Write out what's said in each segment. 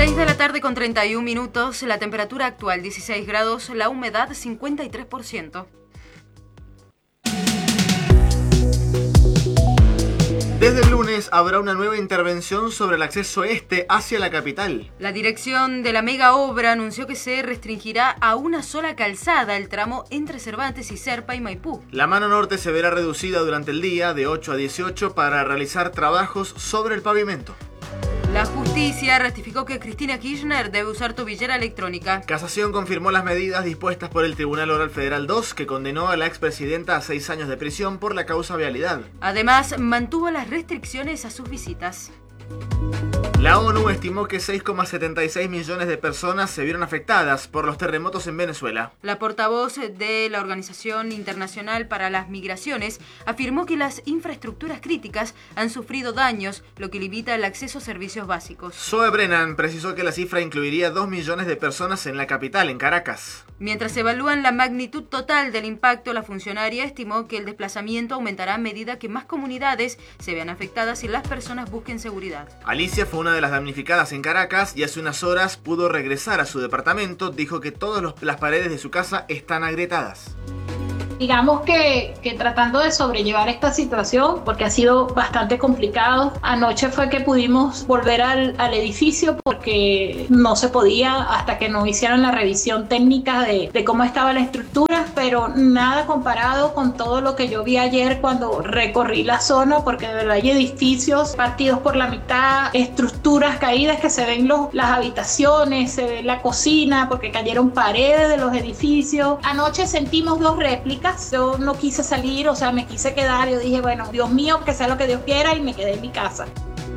6:31 p.m, la temperatura actual 16 grados, la humedad 53%. Desde el lunes habrá una nueva intervención sobre el acceso este hacia la capital. La dirección de la mega obra anunció que se restringirá a una sola calzada el tramo entre Cervantes y Serpa y Maipú. La mano norte se verá reducida durante el día de 8 a 18 para realizar trabajos sobre el pavimento. La justicia ratificó que Cristina Kirchner debe usar tobillera electrónica. Casación confirmó las medidas dispuestas por el Tribunal Oral Federal 2, que condenó a la expresidenta a 6 años de prisión por la causa vialidad. Además, mantuvo las restricciones a sus visitas. La ONU estimó que 6,76 millones de personas se vieron afectadas por los terremotos en Venezuela. La portavoz de la Organización Internacional para las Migraciones afirmó que las infraestructuras críticas han sufrido daños, lo que limita el acceso a servicios básicos. Zoe Brennan precisó que la cifra incluiría 2 millones de personas en la capital, en Caracas. Mientras evalúan la magnitud total del impacto, la funcionaria estimó que el desplazamiento aumentará a medida que más comunidades se vean afectadas y las personas busquen seguridad. Alicia fue una de las damnificadas en Caracas y hace unas horas pudo regresar a su departamento. Dijo que todas las paredes de su casa están agrietadas. Digamos que tratando de sobrellevar esta situación, porque ha sido bastante complicado. Anoche fue que pudimos volver al edificio porque no se podía hasta que no hicieran la revisión técnica de cómo estaba la estructura, pero nada comparado con todo lo que yo vi ayer cuando recorrí la zona, porque de verdad hay edificios partidos por la mitad, estructuras caídas que se ven las habitaciones, se ve la cocina porque cayeron paredes de los edificios. Anoche sentimos 2 réplicas. Yo no quise salir, me quise quedar. Yo dije, bueno, Dios mío, que sea lo que Dios quiera, y me quedé en mi casa.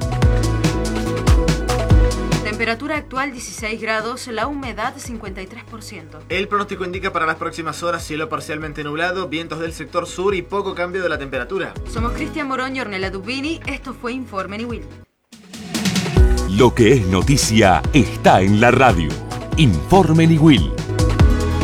Temperatura actual 16 grados, la humedad 53%. El pronóstico indica para las próximas horas cielo parcialmente nublado, vientos del sector sur y poco cambio de la temperatura. Somos Cristian Morón y Ornella Dubini. Esto fue Informe Niwil. Lo que es noticia está en la radio. Informe Niwil.